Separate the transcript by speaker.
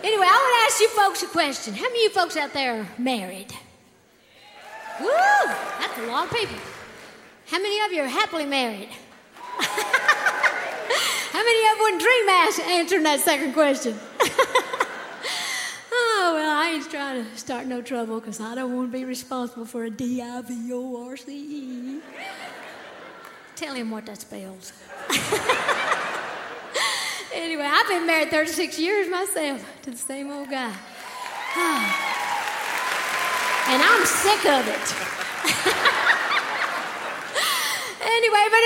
Speaker 1: Anyway, I want to ask you folks a question. How many of you folks out there are married? Woo! That's a lot of people. How many of you are happily married? How many of you wouldn't dream answering that second question? Oh, well, I ain't trying to start no trouble because I don't want to be responsible for a divorce. Tell him what that spells. Anyway, I've been married 36 years myself to the same old guy. And I'm sick of it. Anyway, but